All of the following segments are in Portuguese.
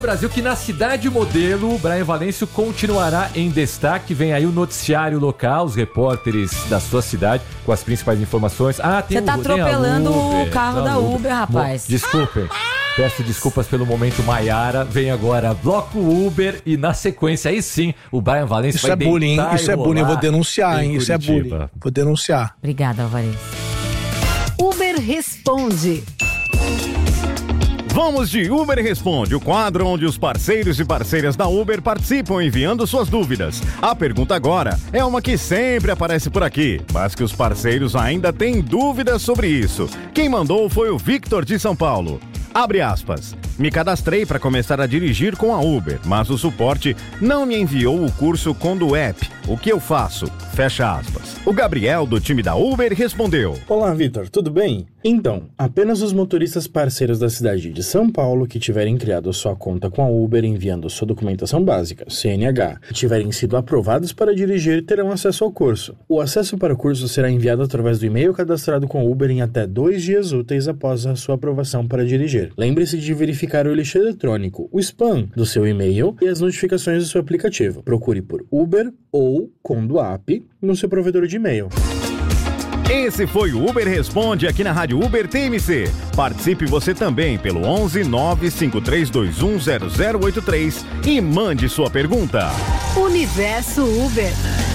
Brasil, que na cidade modelo, Brian Valêncio continuará em destaque. Vem aí o noticiário local, os repórteres da sua cidade com as principais informações. Você tá atropelando o carro da Uber, rapaz. Desculpem. Peço desculpas pelo momento, Maiara. Vem agora Bloco Uber e na sequência, aí sim, o Brian Valêncio isso vai é bullying, isso é bullying, eu vou denunciar, hein? Isso é bullying. Vou denunciar. Obrigada, Valêncio. Uber Responde. Vamos de Uber Responde, o quadro onde os parceiros e parceiras da Uber participam enviando suas dúvidas. A pergunta agora é uma que sempre aparece por aqui, mas que os parceiros ainda têm dúvidas sobre isso. Quem mandou foi o Victor de São Paulo. Abre aspas. Me cadastrei para começar a dirigir com a Uber, mas o suporte não me enviou o curso Condo App. O que eu faço? Fecha aspas. O Gabriel, do time da Uber, respondeu. Olá, Vitor, tudo bem? Então, apenas os motoristas parceiros da cidade de São Paulo que tiverem criado sua conta com a Uber enviando sua documentação básica, CNH, e tiverem sido aprovados para dirigir, terão acesso ao curso. O acesso para o curso será enviado através do e-mail cadastrado com a Uber em até 2 dias úteis após a sua aprovação para dirigir. Lembre-se de verificar o lixo eletrônico, o spam do seu e-mail e as notificações do seu aplicativo. Procure por Uber ou Condo App no seu provedor de e-mail. Esse foi o Uber Responde aqui na Rádio Uber TMC. Participe você também pelo 11 95321 0083 e mande sua pergunta. Universo Uber.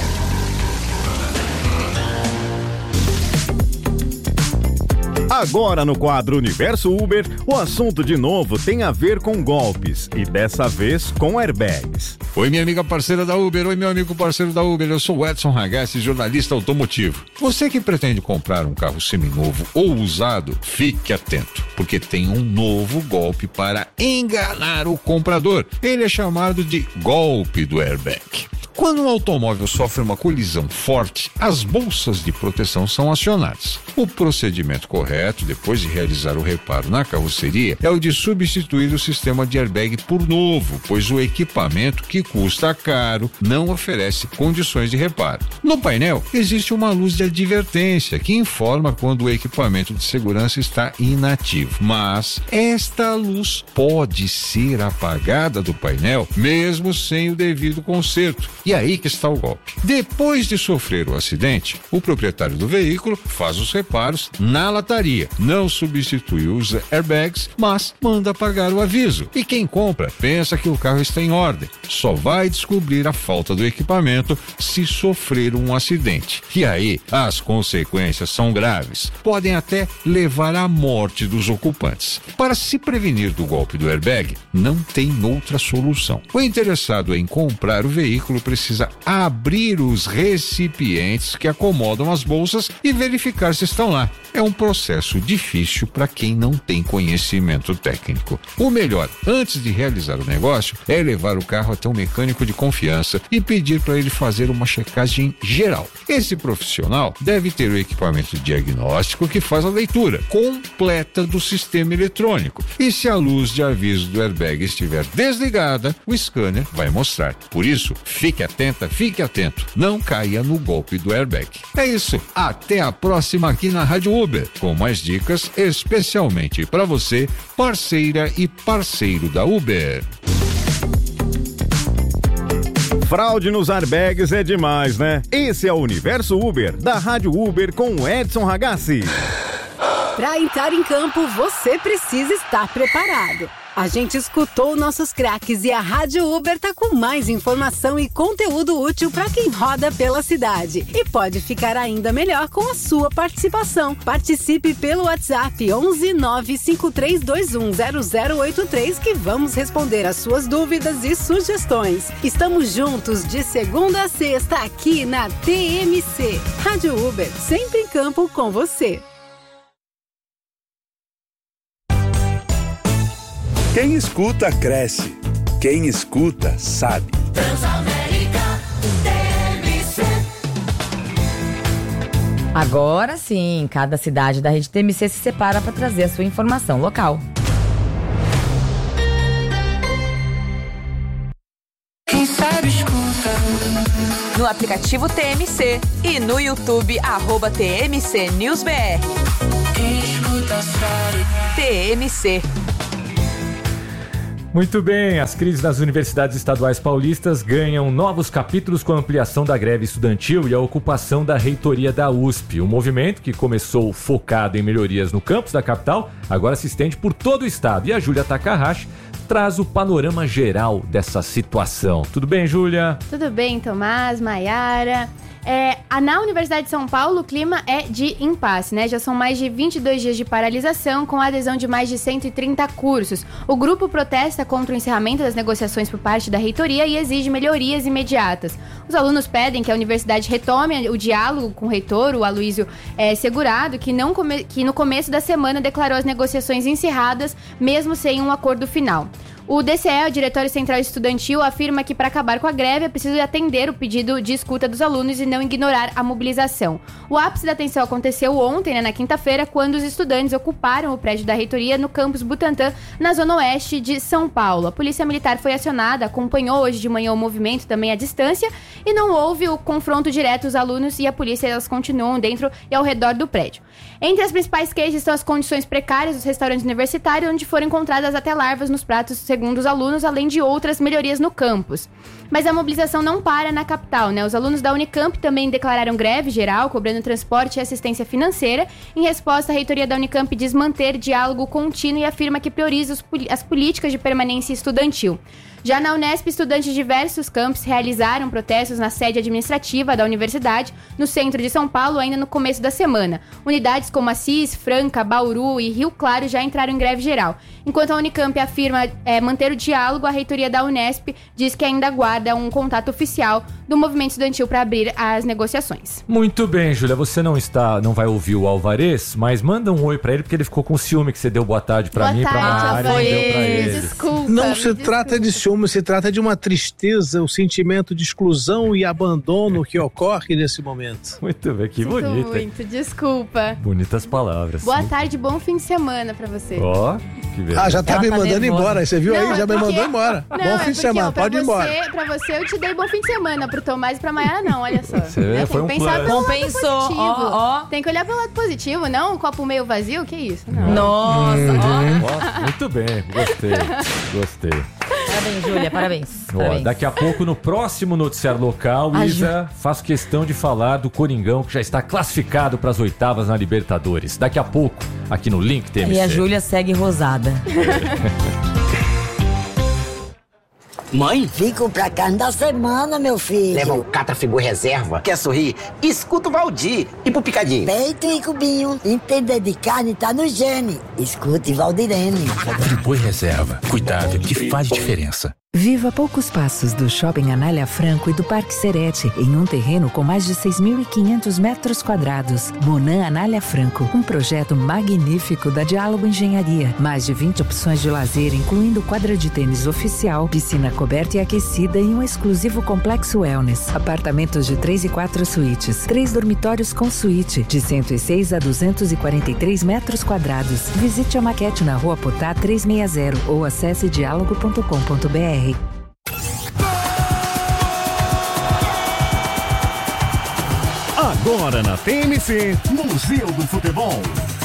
Agora no quadro Universo Uber, o assunto de novo tem a ver com golpes e dessa vez com airbags. Oi, minha amiga parceira da Uber, oi, meu amigo parceiro da Uber, eu sou o Edson Ragazzi, jornalista automotivo. Você que pretende comprar um carro seminovo ou usado, fique atento, porque tem um novo golpe para enganar o comprador. Ele é chamado de golpe do airbag. Quando um automóvel sofre uma colisão forte, as bolsas de proteção são acionadas. O procedimento correto, depois de realizar o reparo na carroceria, é o de substituir o sistema de airbag por novo, pois o equipamento, que custa caro, não oferece condições de reparo. No painel, existe uma luz de advertência que informa quando o equipamento de segurança está inativo. Mas esta luz pode ser apagada do painel, mesmo sem o devido conserto. E aí que está o golpe. Depois de sofrer o acidente, o proprietário do veículo faz os reparos na lataria. Não substitui os airbags, mas manda apagar o aviso. E quem compra pensa que o carro está em ordem. Só vai descobrir a falta do equipamento se sofrer um acidente. E aí, as consequências são graves. Podem até levar à morte dos ocupantes. Para se prevenir do golpe do airbag, não tem outra solução. O interessado em comprar o veículo precisa abrir os recipientes que acomodam as bolsas e verificar se estão lá. É um processo difícil para quem não tem conhecimento técnico. O melhor, antes de realizar o negócio, é levar o carro até um mecânico de confiança e pedir para ele fazer uma checagem geral. Esse profissional deve ter o equipamento diagnóstico que faz a leitura completa do sistema eletrônico. E se a luz de aviso do airbag estiver desligada, o scanner vai mostrar. Por isso, fique atenta, fique atento. Não caia no golpe do airbag. É isso. Até a próxima aqui na Rádio Uber, com mais dicas especialmente para você, parceira e parceiro da Uber. Fraude nos airbags é demais, né? Esse é o Universo Uber, da Rádio Uber com o Edson Ragazzi. Para entrar em campo, você precisa estar preparado. A gente escutou nossos craques e a Rádio Uber tá com mais informação e conteúdo útil para quem roda pela cidade. E pode ficar ainda melhor com a sua participação. Participe pelo WhatsApp 11 95321 0083 que vamos responder as suas dúvidas e sugestões. Estamos juntos de segunda a sexta aqui na TMC. Rádio Uber, sempre em campo com você. Quem escuta, cresce. Quem escuta, sabe. Transamérica TMC. Agora sim, cada cidade da rede TMC se separa para trazer a sua informação local. Quem sabe escuta. No aplicativo TMC e no YouTube @TMC News BR. Quem escuta sabe. TMC. Muito bem, as crises nas universidades estaduais paulistas ganham novos capítulos com a ampliação da greve estudantil e a ocupação da reitoria da USP. Um movimento que começou focado em melhorias no campus da capital, agora se estende por todo o estado. E a Júlia Takahashi traz o panorama geral dessa situação. Tudo bem, Júlia? Tudo bem, Tomás, Maiara. Na Universidade de São Paulo, o clima é de impasse, né? Já são mais de 22 dias de paralisação, com a adesão de mais de 130 cursos. O grupo protesta contra o encerramento das negociações por parte da reitoria e exige melhorias imediatas. Os alunos pedem que a universidade retome o diálogo com o reitor, o Aloysio Segurado, que no começo da semana declarou as negociações encerradas, mesmo sem um acordo final. O DCE, o Diretório Central Estudantil, afirma que para acabar com a greve é preciso atender o pedido de escuta dos alunos e não ignorar a mobilização. O ápice da tensão aconteceu ontem, na quinta-feira, quando os estudantes ocuparam o prédio da reitoria no campus Butantã, na zona oeste de São Paulo. A polícia militar foi acionada, acompanhou hoje de manhã o movimento também à distância e não houve o confronto direto. Os alunos e a polícia elas continuam dentro e ao redor do prédio. Entre as principais queixas estão as condições precárias dos restaurantes universitários, onde foram encontradas até larvas nos pratos, segundo os alunos, além de outras melhorias no campus. Mas a mobilização não para na capital, né? Os alunos da Unicamp também declararam greve geral, cobrando transporte e assistência financeira. Em resposta, a reitoria da Unicamp diz manter diálogo contínuo e afirma que prioriza as políticas de permanência estudantil. Já na Unesp, estudantes de diversos campos realizaram protestos na sede administrativa da universidade, no centro de São Paulo, ainda no começo da semana. Unidades como Assis, Franca, Bauru e Rio Claro já entraram em greve geral. Enquanto a Unicamp afirma manter o diálogo, a reitoria da Unesp diz que ainda aguarda um contato oficial do movimento estudantil para abrir as negociações. Muito bem, Júlia, você não vai ouvir o Alvarez, mas manda um oi pra ele, porque ele ficou com ciúme que você deu boa tarde pra mim, pra Maiara, e deu pra ele. Desculpa. Não se trata de ciúme, se trata de uma tristeza, o sentimento de exclusão e abandono que ocorre nesse momento. Muito bem, que bonita. Muito, desculpa. Bonitas palavras. Boa tarde, bom fim de semana pra você. Ó, que beleza. Já tá me mandando embora, você viu aí? Já me mandou embora. Não, bom fim de semana, pode ir embora. Pra você eu te dei bom fim de semana, pro Tomás e pra Maiara não, olha só. Você foi um plano. Compensou, ó. Tem que olhar pelo lado positivo, não um copo meio vazio, que isso? Não. Nossa, ó. Muito bem, gostei. Parabéns, Júlia, parabéns. Daqui a pouco, no próximo noticiário local, Isa, faço questão de falar do Coringão, que já está classificado para as oitavas na Libertadores. Daqui a pouco, aqui no Link TMC. E a Júlia segue rosada. Mãe? Fico pra carne da semana, meu filho. Leva um Catrafigu reserva. Quer sorrir? Escuta o Valdir. E pro picadinho? Peito e cubinho. Entender de carne tá no gene. Escute Valdirene. Friboi reserva. Cuidado que faz diferença. Viva a poucos passos do Shopping Anália Franco e do Parque Serete, em um terreno com mais de 6.500 metros quadrados. Monan Anália Franco, um projeto magnífico da Diálogo Engenharia. Mais de 20 opções de lazer, incluindo quadra de tênis oficial, piscina coberta e aquecida e um exclusivo complexo wellness. Apartamentos de 3 e 4 suítes, 3 dormitórios com suíte, de 106 a 243 metros quadrados. Visite a maquete na Rua Potá 360 ou acesse diálogo.com.br. Agora na TMC, Museu do Futebol.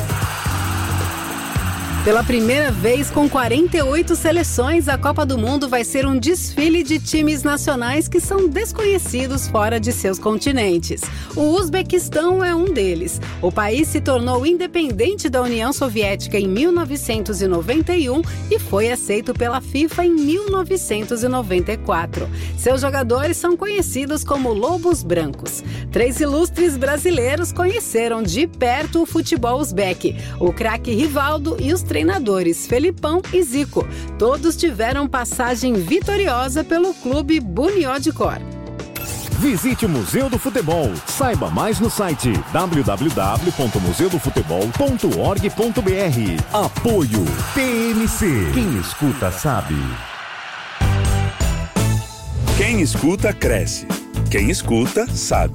Pela primeira vez, com 48 seleções, a Copa do Mundo vai ser um desfile de times nacionais que são desconhecidos fora de seus continentes. O Uzbequistão é um deles. O país se tornou independente da União Soviética em 1991 e foi aceito pela FIFA em 1994. Seus jogadores são conhecidos como Lobos Brancos. 3 ilustres brasileiros conheceram de perto o futebol uzbeque, o craque Rivaldo e os treinadores Felipão e Zico. Todos tiveram passagem vitoriosa pelo clube Bunyodkor. Visite o Museu do Futebol. Saiba mais no site www.museudofutebol.org.br. Apoio TMC. Quem escuta sabe. Quem escuta cresce. Quem escuta sabe.